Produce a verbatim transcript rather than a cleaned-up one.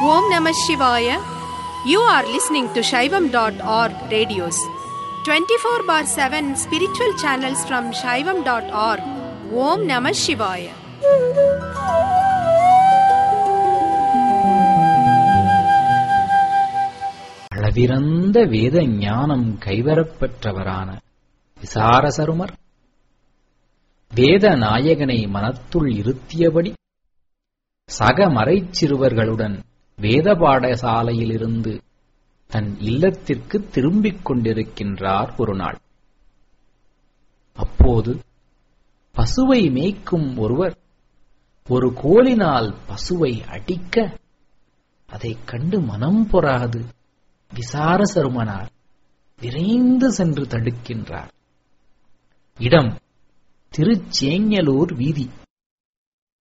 Om Namah Shivaya. You are listening to Shaivam dot org radios. twenty-four bar seven spiritual channels from Shaivam dot org. Om Namah Shivaya. அளவிறந்த வேத ஞானம் கைவரப்பெற்றவரான விசாரசருமர் வேத நாயகனை மனத்துள் இருத்தியபடி சக மறைச்சிறுவர்களுடன் வேத பாடசாலையிலிருந்து தன் இல்லத்திற்கு திரும்பிக் கொண்டிருக்கின்றார் ஒரு நாள். அப்போது பசுவை மேய்க்கும் ஒருவர் ஒரு கோலினால் பசுவை அடிக்க அதைக் கண்டு மனம் பொறாது விசாரசருமனார் விரைந்து சென்று தடுக்கின்றார். இடம் திருச்சேங்கலூர் வீதி.